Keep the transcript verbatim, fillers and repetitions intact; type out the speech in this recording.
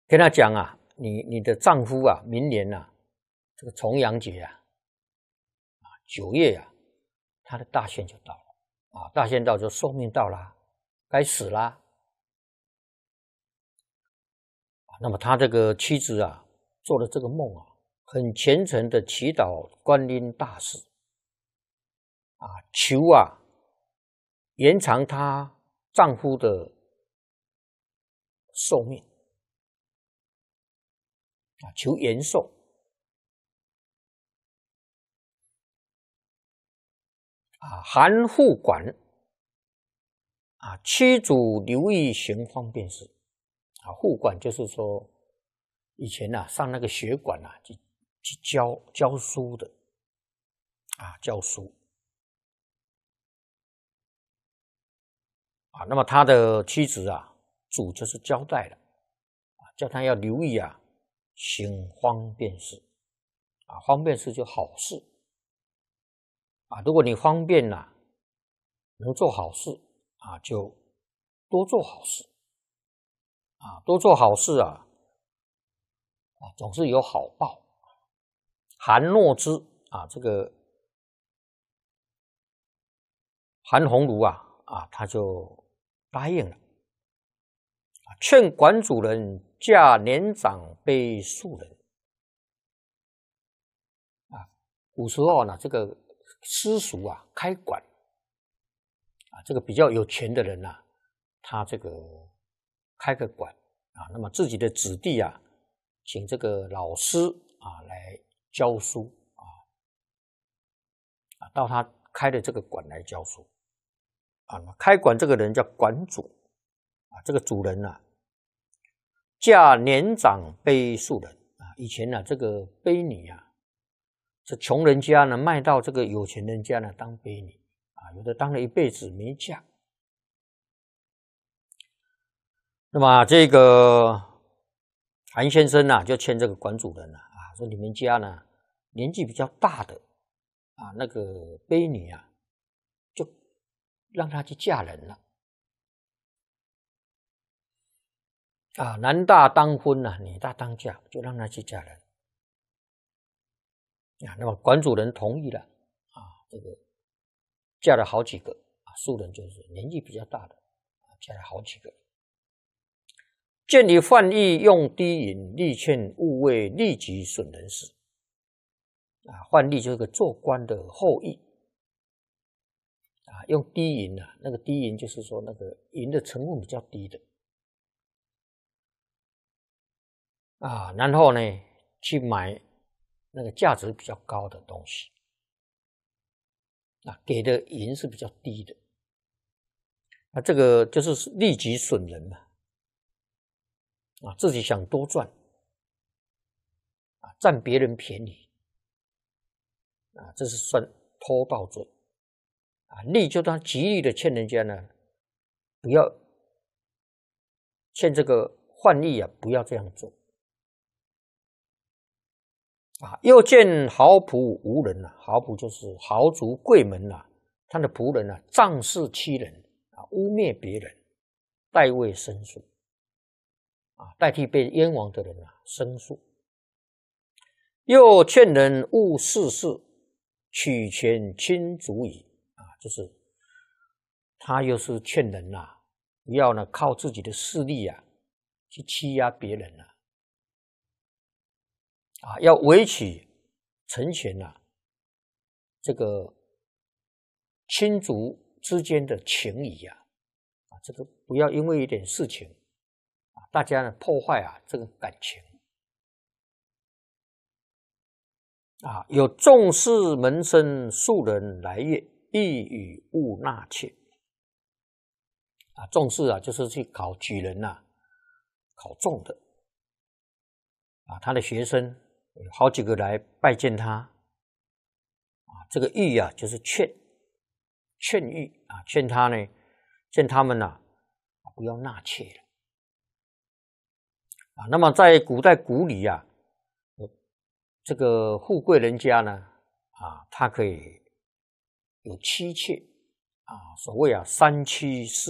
跟他讲啊，你你的丈夫啊，明年啊，这个重阳节啊，啊九月啊，他的大限就到了啊，大限到就寿命到了，该死啦。那么他这个妻子啊，做了这个梦啊，很虔诚的祈祷观音大士啊，求啊延长她丈夫的寿命啊，求延寿啊，含护管啊，妻主留意行方便事啊，护管就是说以前啊上那个学馆啊去去教教书的啊，教书啊，那么他的妻子啊，主就是交代了啊，叫他要留意啊，行方便事啊，方便事就好事啊，如果你方便啊，能做好事啊，就多做好事啊，多做好事啊，啊总是有好报。韩诺之啊，这个韩鸿儒啊啊，他就答应了啊，劝馆主人嫁年长卑庶人啊。古时候呢，这个私塾啊，开馆啊，这个比较有钱的人呐、啊，他这个开个馆啊，那么自己的子弟啊，请这个老师啊来教书啊，啊，到他开的这个馆来教书啊。开馆这个人叫馆主啊，这个主人啊，嫁年长卑庶人啊。以前呢、啊，这个卑女啊，是穷人家呢卖到这个有钱人家呢当卑女啊，有的当了一辈子没嫁。那么这个韩先生呢、啊，就劝这个馆主人啊，啊，说你们家呢年纪比较大的啊，那个卑女啊，就让她去嫁人了啊，男大当婚呐、啊，女大当嫁，就让她去嫁人啊。那么馆主人同意了啊，这个嫁了好几个啊，庶人就是年纪比较大的啊，嫁了好几个。见你犯意用低银，力劝勿为利己损人事啊。范蠡就是个做官的后裔啊，用低银啊，那个低银就是说那个银的成分比较低的啊，然后呢去买那个价值比较高的东西啊，给的银是比较低的，那这个就是利己损人嘛啊，自己想多赚啊，占别人便宜啊，这是算偷盗罪啊。利就当极力的劝人家呢，不要劝这个范蠡啊，不要这样做啊。又见豪仆无人啊，豪仆就是豪族贵门啊，他的仆人啊，仗势欺人啊，污蔑别人，代为申诉啊，代替被冤枉的人啊申诉。又劝人勿事事，取权亲族矣啊，就是他又是劝人呐、啊，不要呢靠自己的势力啊去欺压别人啊，啊，要维取成全啊这个亲族之间的情谊啊，啊，这个不要因为一点事情啊，大家呢破坏啊这个感情啊。有重视门生庶人来谒，亦与勿纳妾啊。重视啊，就是去考举人呐、啊，考中的啊，他的学生有好几个来拜见他啊。这个谒啊，就是劝劝喻啊，劝他呢，劝他们呐、啊，不要纳妾了啊。那么在古代古礼啊，这个富贵人家呢啊，他可以有妻妾啊，所谓啊三妻四